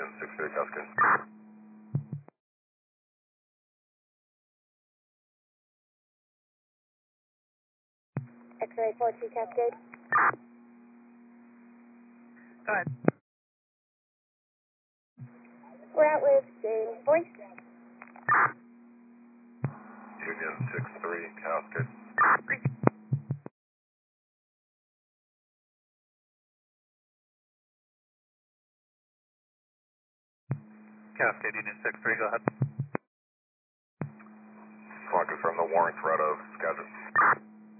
Union 63 Cascade. X-ray 42 Cascade. Go ahead. We're out with James Boyce. Union 63 Cascade. Cascade Union 63, go ahead. Focus from the warning threat of schedule.